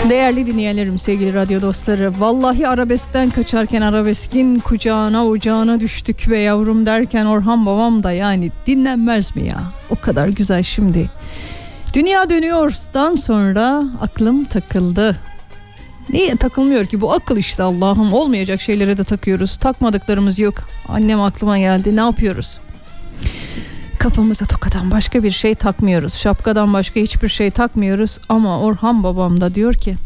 Değerli dinleyenlerim, sevgili radyo dostları, vallahi arabeskten kaçarken arabeskin kucağına ocağına düştük be yavrum derken Orhan babam da yani dinlenmez mi ya? O kadar güzel şimdi. Dünya dönüyor'dan sonra aklım takıldı. Niye takılmıyor ki? Bu akıl işte Allah'ım, olmayacak şeylere de takıyoruz. Takmadıklarımız yok. Annem aklıma geldi, ne yapıyoruz? Kafamıza tokadan başka bir şey takmıyoruz. Şapkadan başka hiçbir şey takmıyoruz. Ama Orhan babam da diyor ki